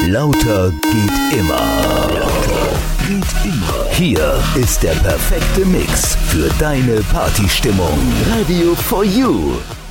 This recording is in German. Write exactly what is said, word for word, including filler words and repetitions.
Lauter geht immer. Lauter geht immer. Hier ist der perfekte Mix für deine Partystimmung. Radio for You.